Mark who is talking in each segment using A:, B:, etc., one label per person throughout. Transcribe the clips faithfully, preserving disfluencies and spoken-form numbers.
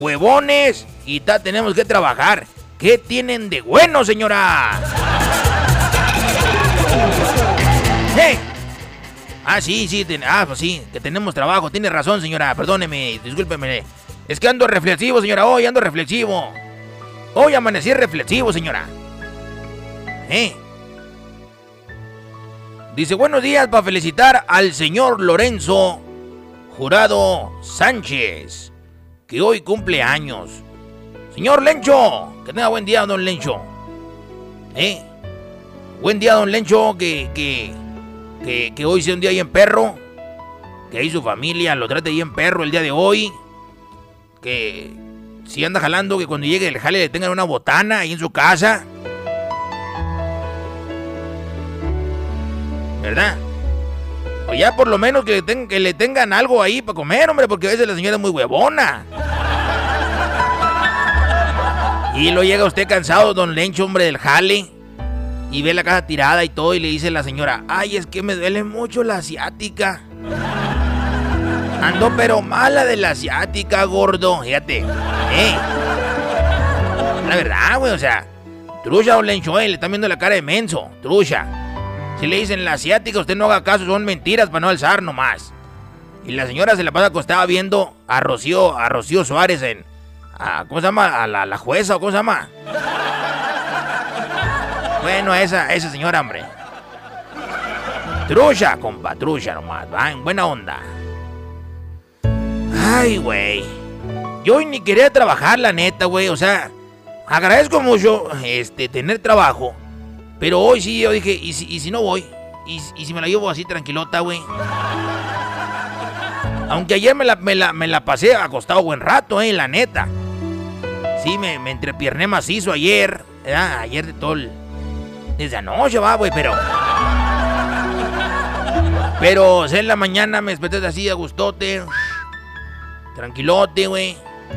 A: huevones y ta, tenemos que trabajar. ¿Qué tienen de bueno, señora? ¡Hey! Ah, sí, sí, ten, ah, pues sí, que tenemos trabajo. Tiene razón, señora, perdóneme, discúlpeme. Es que ando reflexivo, señora, hoy ando reflexivo. Hoy amanecí reflexivo, señora. ¿Eh? Dice, buenos días para felicitar al señor Lorenzo Jurado Sánchez, que hoy cumple años. Señor Lencho, que tenga buen día, don Lencho. ¿Eh? Buen día, don Lencho, que, que, que, que hoy sea un día bien perro. Que ahí su familia lo trate bien perro el día de hoy. Que si anda jalando, que cuando llegue el jale le tengan una botana ahí en su casa. ¿Verdad? O ya por lo menos que, ten, que le tengan algo ahí para comer, hombre, porque a veces la señora es muy huevona. Y lo llega usted cansado, don Lencho, hombre, del jale, y ve la casa tirada y todo, y le dice a la señora, ay, es que me duele mucho la asiática. Ando pero mala de la asiática, gordo. Fíjate, eh. La verdad, güey, o sea, trucha, don Lencho, eh, le están viendo la cara de menso, trucha. Si le dicen la asiática, usted no haga caso, son mentiras para no alzar nomás. Y la señora se la pasa acostada viendo a Rocío, a Rocío Suárez en... A, ¿cómo se llama? A la, la jueza, ¿o cómo se llama? Bueno, esa, esa señora, hombre. Trucha, compa, trucha nomás, va, en buena onda. Ay, güey. Yo hoy ni quería trabajar, la neta, güey, o sea, agradezco mucho, este, tener trabajo. Pero hoy sí, yo dije, ¿y si, y si no voy? ¿Y, ¿Y si me la llevo así tranquilota, güey? Aunque ayer me la, me, la, me la pasé acostado buen rato, eh, la neta. Sí, me, me entrepierné macizo ayer. ¿Verdad? Ayer de todo el... Desde anoche, va, güey, pero... Pero, o sea, en la mañana me desperté así, a gustote. Tranquilote, güey.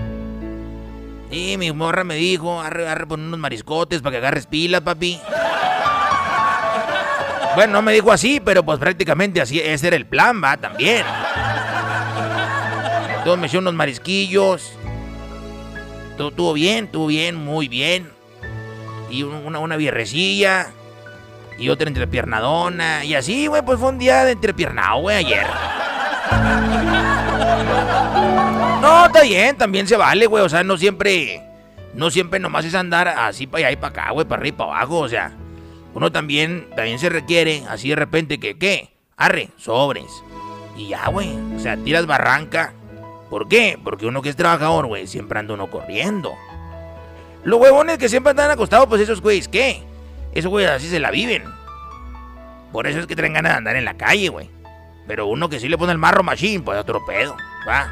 A: Y mi morra me dijo, arre, arre, pon unos mariscotes para que agarres pilas, papi. Bueno, no me dijo así, pero pues prácticamente así, ese era el plan, va, también. Entonces me eché unos marisquillos. Todo estuvo bien, estuvo bien, muy bien. Y una, una vierrecilla. Y otra entrepiernadona. Y así, güey, pues fue un día de entrepiernado, güey, ayer. No, está bien, también se vale, güey. O sea, no siempre, no siempre nomás es andar así para allá y para acá, güey, para arriba y para abajo, o sea. Uno también, también se requiere, así de repente, que, ¿qué? Arre, sobres. Y ya, güey, o sea, tiras barranca. ¿Por qué? Porque uno que es trabajador, güey, siempre anda uno corriendo. Los huevones que siempre andan acostados, pues esos güeyes, ¿qué? Esos güeyes así se la viven. Por eso es que traen ganas de andar en la calle, güey. Pero uno que sí le pone el marro machín, pues otro pedo, ¿va?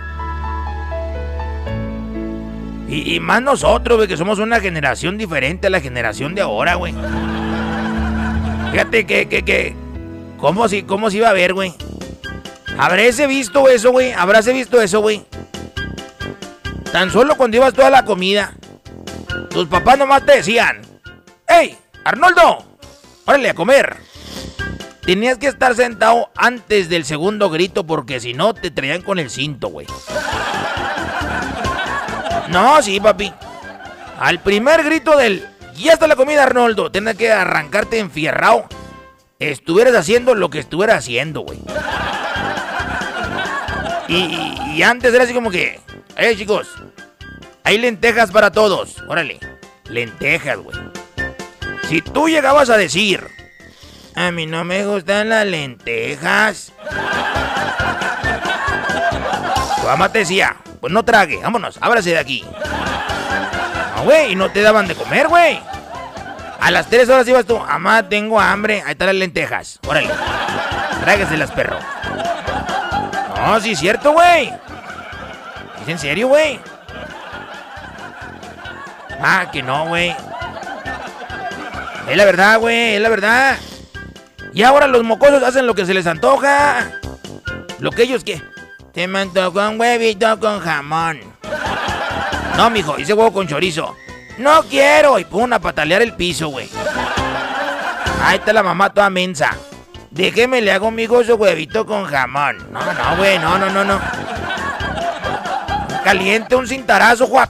A: Y, y más nosotros, güey, que somos una generación diferente a la generación de ahora, güey. Fíjate que, que, que... ¿Cómo si, cómo si iba a ver, güey? ¿Habráse visto eso, güey? ¿Habráse visto eso, güey? Tan solo cuando ibas toda la comida, tus papás nomás te decían, ¡Ey, Arnoldo! ¡Órale, a comer! Tenías que estar sentado antes del segundo grito porque si no te traían con el cinto, güey. No, sí, papi. Al primer grito del ¡ya está la comida, Arnoldo! Tienes que arrancarte enfierrado. Estuvieras haciendo lo que estuvieras haciendo, güey. Y, y, y antes era así como que, ¡eh, chicos! Hay lentejas para todos. Órale, lentejas, güey. Si tú llegabas a decir, a mí no me gustan las lentejas, tu mamá te decía, pues no trague, vámonos, ábrase de aquí. No, güey, y no te daban de comer, güey. A las tres horas ibas tú, mamá, tengo hambre, ahí están las lentejas. Órale, tráigaselas, perro. No, sí es cierto, güey. ¿Es en serio, güey? Ah, que no, güey. Es la verdad, güey, es la verdad. Y ahora los mocosos hacen lo que se les antoja. Lo que ellos que... Se me antojó un huevito con jamón. No, mijo, hice huevo con chorizo. No quiero. Y pum, a patalear el piso, güey. Ahí está la mamá toda mensa. Déjeme, le hago, mijo, su huevito con jamón. No, no, güey, no, no, no, no. caliente un cintarazo, Juan.